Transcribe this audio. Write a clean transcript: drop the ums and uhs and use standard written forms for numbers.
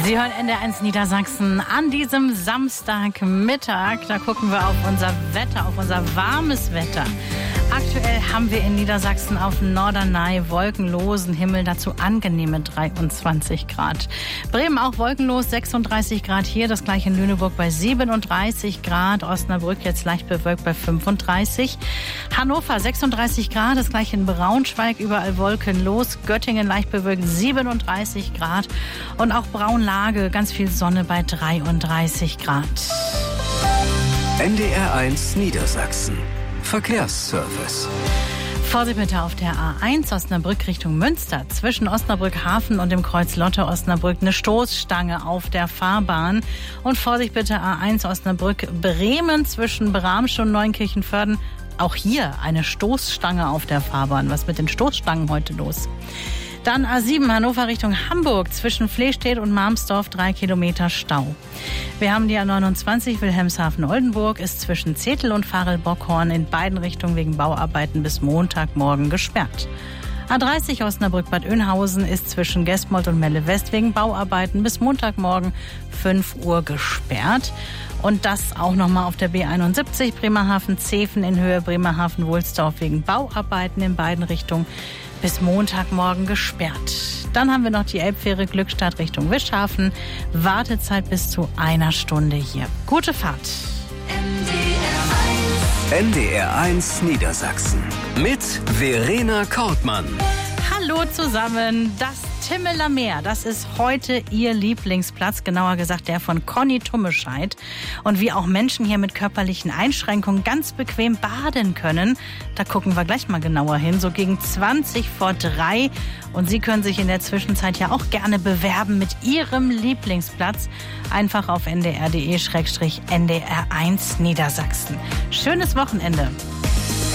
Sie hören NDR1 Niedersachsen an diesem Samstagmittag. Da gucken wir auf unser Wetter, auf unser warmes Wetter. Aktuell haben wir in Niedersachsen auf Norderney wolkenlosen Himmel, dazu angenehme 23 Grad. Bremen auch wolkenlos, 36 Grad hier, das gleiche in Lüneburg bei 37 Grad. Osnabrück jetzt leicht bewölkt bei 35. Hannover 36 Grad, das gleiche in Braunschweig, überall wolkenlos. Göttingen leicht bewölkt 37 Grad und auch Braunlage, ganz viel Sonne bei 33 Grad. NDR1 Niedersachsen. Verkehrsservice. Vorsicht bitte auf der A1 Osnabrück Richtung Münster. Zwischen Osnabrück Hafen und dem Kreuz Lotte Osnabrück eine Stoßstange auf der Fahrbahn. Und Vorsicht bitte A1 Osnabrück Bremen zwischen Bramsch und Neunkirchenvörden. Auch hier eine Stoßstange auf der Fahrbahn. Was mit den Stoßstangen heute los? Dann A7 Hannover Richtung Hamburg. Zwischen Flehstedt und Marmsdorf 3 Kilometer Stau. Wir haben die A29 Wilhelmshaven-Oldenburg, ist zwischen Zetel und Farel-Bockhorn in beiden Richtungen wegen Bauarbeiten bis Montagmorgen gesperrt. A30 Osnabrück-Bad Oeynhausen ist zwischen Gestmold und Melle-West wegen Bauarbeiten bis Montagmorgen 5 Uhr gesperrt. Und das auch nochmal auf der B71 Bremerhaven-Zeven in Höhe Bremerhaven-Wohlsdorf wegen Bauarbeiten in beiden Richtungen bis Montagmorgen gesperrt. Dann haben wir noch die Elbfähre Glückstadt Richtung Wischhafen. Wartezeit bis zu 1 Stunde hier. Gute Fahrt. NDR1 Niedersachsen mit Verena Kortmann. Hallo zusammen, das Timmeler Meer, das ist heute Ihr Lieblingsplatz, genauer gesagt der von Conny Tummescheid. Und wie auch Menschen hier mit körperlichen Einschränkungen ganz bequem baden können, da gucken wir gleich mal genauer hin, so gegen 20 vor 3. Und Sie können sich in der Zwischenzeit ja auch gerne bewerben mit Ihrem Lieblingsplatz. Einfach auf ndr.de/ndr1 Niedersachsen. Schönes Wochenende.